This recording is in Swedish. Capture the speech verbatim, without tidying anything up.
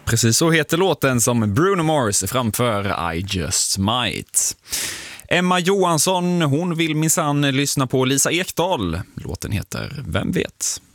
Precis så heter låten som Bruno Mars framför I Just Might. Emma Johansson, hon vill minsann lyssna på Lisa Ekdahl. Låten heter Vem vet?